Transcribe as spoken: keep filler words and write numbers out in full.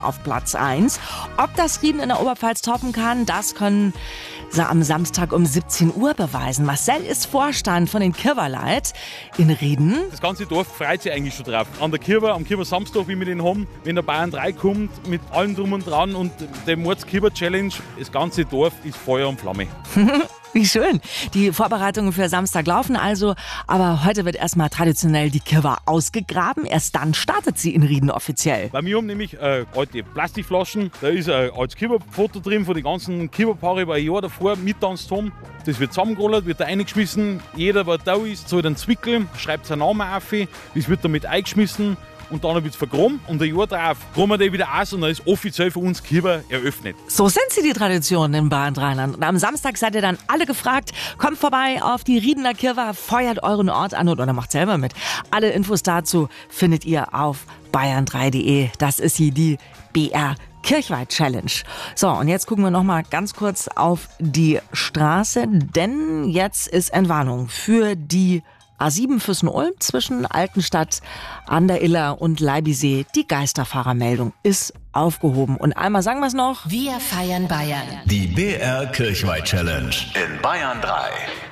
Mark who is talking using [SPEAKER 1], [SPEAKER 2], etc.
[SPEAKER 1] auf Platz eins. Ob das Rieden in der Oberpfalz toppen kann, das können sie am Samstag um siebzehn Uhr beweisen. Marcel ist Vorstand von den Kirwerleit in Rieden.
[SPEAKER 2] Das ganze Dorf freut sich eigentlich schon drauf. An der Kirwer, am Kirwer Samstag, wie wir den haben, wenn der Bayern drei kommt, mit allem drum und dran und der Mords-Kirwer-Challenge, das ganze Dorf ist Feuer und Flamme.
[SPEAKER 1] Wie schön. Die Vorbereitungen für Samstag laufen also, aber heute wird erstmal traditionell die Kirwa ausgegraben. Erst dann startet sie in Rieden offiziell.
[SPEAKER 2] Bei mir haben nämlich äh, alte Plastikflaschen, da ist ein altes Kirwa-Foto drin von den ganzen Kirwa-Paare, bei ein Jahr davor mittanzt haben. Das wird zusammengerollt, wird da eingeschmissen. Jeder, der da ist, zahlt einen Zwickel, schreibt seinen Namen auf, das wird damit eingeschmissen. Und dann wird es vergraben und ein Jahr drauf graben wir den wieder aus und dann ist offiziell für uns Kirwa eröffnet.
[SPEAKER 1] So sind sie, die Traditionen in Bayern-Rheinland. Und am Samstag seid ihr dann alle gefragt. Kommt vorbei auf die Riedener Kirwa, feuert euren Ort an oder macht selber mit. Alle Infos dazu findet ihr auf bayern drei punkt de. Das ist sie, die B R Kirchweih Challenge. So, und jetzt gucken wir noch mal ganz kurz auf die Straße, denn jetzt ist Entwarnung für die A sieben Füssen-Ulm zwischen Altenstadt an der Iller und Leibisee. Die Geisterfahrermeldung ist aufgehoben. Und einmal sagen wir es noch.
[SPEAKER 3] Wir feiern Bayern.
[SPEAKER 4] Die B R Kirchweih Challenge in Bayern drei.